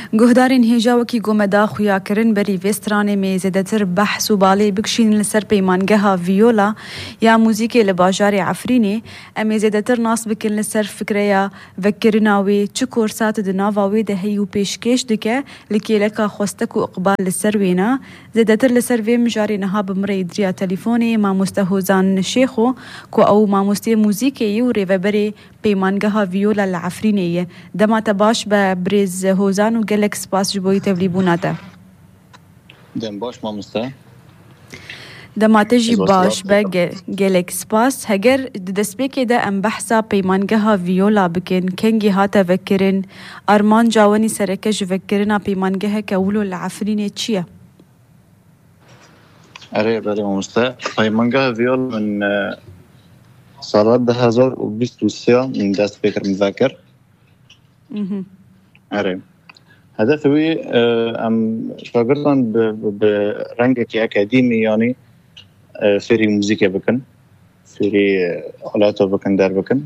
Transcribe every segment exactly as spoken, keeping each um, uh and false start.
گهدارین هیجاوکی گومدا خویا کرن بری وسترانه می زدتر بحث و بالی بکشین لسر پیمانگه ویولا یا موزیک لباجار عفرینی امی زدتر ناس بکن لسر فکریا وکرناوی چه کورسات دناواوی ده هیو پیشکش دکه لکی لکا خوستک و اقبال لسر وینا زدتر لسر وی مجاری نها بمری دریا تلیفونی ما مستهوزان شیخو کو او ما مستی موزیک یوری و بری پیمانگه ویولا العفرینی دما تباش به بریز هوزان و گلک سپاس جبوی تبلیبوناته دم باش ما مسته دما تجی باش به گلک سپاس هگر دسپیکی ده ام بحثا پیمانگه ویولا بکن کنگی هاتا وکرن ارمان جاوانی سرکه جوکرنا پیمانگه کولو العفرینی چیه؟ اره بله ما مسته پیمانگه ویولا من سالات ده هزار و بیست و سه من دست بکر مذاکر اره هدفي ام شاگردان به رنگ کی اکادمی یعنی فری موزیک بکن فری آلات بکن در بکن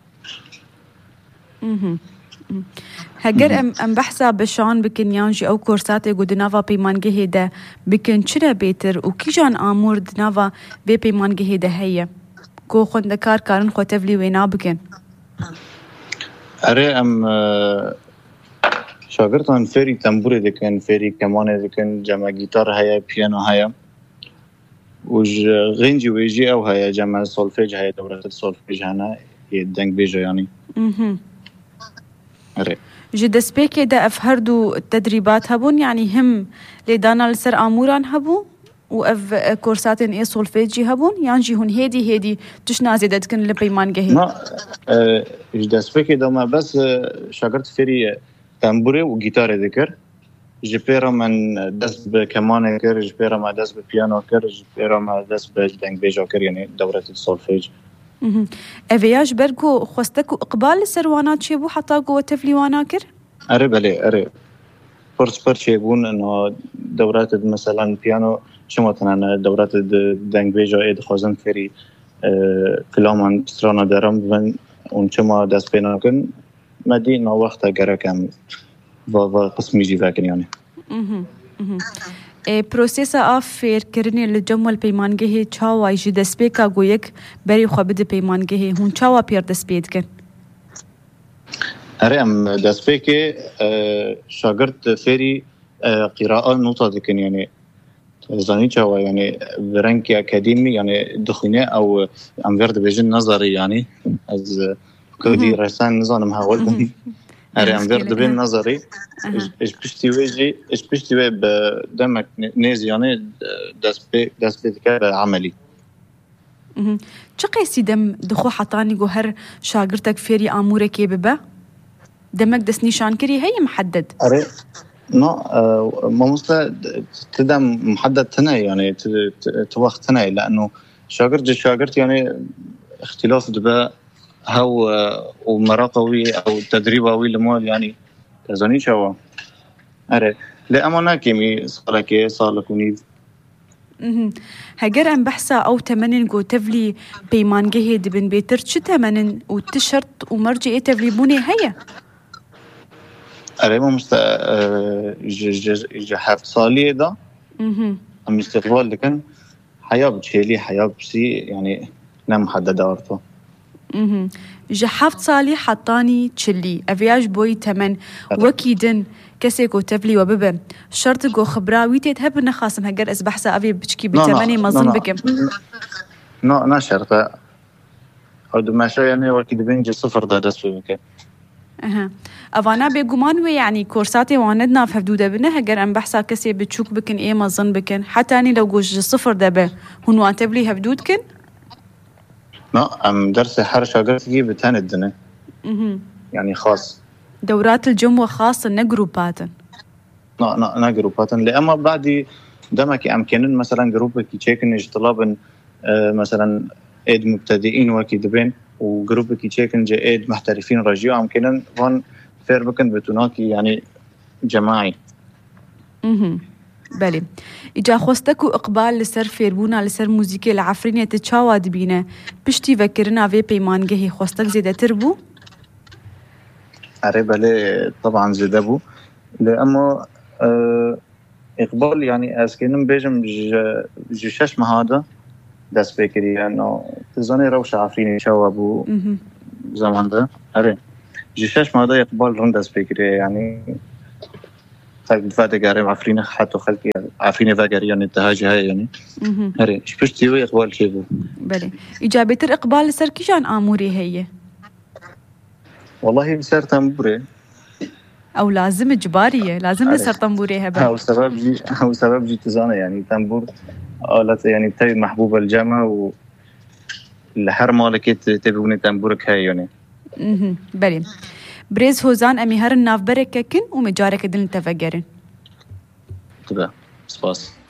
هگر ام ام بحثا بشان بکن یانجی او کورسات گودناوا پیمانگه ده بکن چرا بیتر و کی جان آمور دناوا به پیمانگه ده هیه کو خوندکار کارن خوتفلی وینا بکن اره ام شاگردان فری تنبوری دکن فری کمان دکن جمع گیتار هیا پیانو هیا و غنجی ویجی او هیا جمع سولفیج هیا دورت سولفیج هنا دنگ بیجا یعنی اره جدس بيكي ده افهردو التدريبات هبون يعني هم لدانا لسر آموران هبو وأف كورساتن إيه سولفيجي هبون يعني هون هيدي هيدي تشنا زيادة تكن لبيمانجه ما جدس بيكي ده ما بس شاگرد فری تنبوری و گیتار ذکر جپیرا من دست به کمان کر جپیرا ما دست به پیانو کر جپیرا ما دست به دنگ بیجا کر یعنی دورت السولفیج اویاج برگو خوستکو اقبال سروانات چه بو حتی گو تفلی وانا کر؟ اره بله اره پرس پر چه بون انه دورات مثلا پیانو شما تنان دورات دنگ بیجا اید خوزن فری کلامان بسترانا درم و اون چما دست بینا کن مدينة وقتها جرا كم وقسم يجي فاكر يعني. اها بروسيس آفر كرني للجمل بيمانجه چاوا يجي دسبيكا گويك بري خبد بيمانجه هون چاوا بير دسبيد كن. أريم دسبيكي شاگرد فيري قراءة نوتا دكن يعني زاني چاوا يعني برنكي أكاديمي يعني دخينة أو أم ورد بيجن نظري يعني از كودي رسان نظام هاول أري أم ورد بين نظري إيش بشتي ويجي إيش بشتي وي بدمك نيز يعني دس بي دس بيتكار عملي. چه قيسي دم دخو حطاني جوهر شاگردك فيري آمورك يببا دمك دس نشان كري هي محدد. أري نا ما مستا تدم محدد تناي يعني توقت تناي لأنه شاگرد شاگرد يعني اختلاف دبا هاو ومراقوي أو تدريباوي لمال يعني تزاني شوا أره لأمانة كمي صالكي صالكوني هجر أم بحثا أو تمنن جو تفلي بيمانجه دبن بيتر شو تمنن وتشرط ومرجع إيه تفلي بوني هيا أره ما مست جحف صالي ده أم استقبال لكن حياة بتشيلي حياة بسي يعني نم محددة أرطو جحفت صالي حطاني تشلي أفياج بوي تمن وكيدن كسيكو تفلي وببن شرط جو خبراوي تهب نخاسم هجر أسبحسا أبي بتشكي بتمني مظن بكم نا نا شرطة أو دماشا يعني وكيد بنجي صفر ده دس بكم أها أفانا بيجومان ويعني كورساتي واندنا في حدود بنا هجر أم بحسا كسي بتشوك بكن إيه مظن بكن حتى أني لو جوج صفر ده به هون وان تفلي هبدود كن لا أم درس حر شاگردگی بتن الدنيا يعني خاص دورات الجموة خاصة نجروباتن لا لا نجروباتن لأما بعدي دمك أمكنن مثلا جروبك يشيكن طلابا مثلا إيد مبتدئين وكيدبين وجروبك يشيكن جا إيد محترفين رجيو أمكنن وان فير بكن بتوناكي يعني جماعي اها بله إجا خوستكو إقبال لسر فيربونا لسر موزيكي العفرينية تتشاواد بينا بشتي فكرنا في بيمانجهي خوستك زيادة تربو؟ أري بله طبعا زيادة بو لأما أه إقبال يعني أسكنم بيجم جشش مهادا دست بكري أنه تزاني روش عفريني شوابو زمان ده هري جشش مهادا إقبال رند دست بكري يعني خلق فاتي قارب عفريني حتى خلق عفريني فاقري يعني انتهاجي هاي يعني هري شبش تيوي إقبال شيبو بلي إجابة الإقبال لسر كيشان آموري هي والله بسر تنبوري أو لازم إجبارية لازم لسر تنبوري هبا أو سبب جي أو سبب جي تزاني يعني تنبور آلة يعني تبي محبوبة الجامعة و لحر مالكت تبوني تنبورك هاي يعني اها بلي بريز هوزان أمي هر الناف برككن ومجارك دلن تفجرن تبا سباس